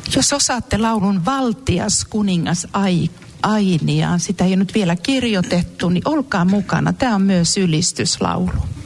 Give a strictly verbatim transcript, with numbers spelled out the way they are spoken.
Jos osaatte laulun Valtias kuningas ai, Ainiaan, sitä ei ole nyt vielä kirjoitettu, niin olkaa mukana. Tämä on myös ylistyslaulu.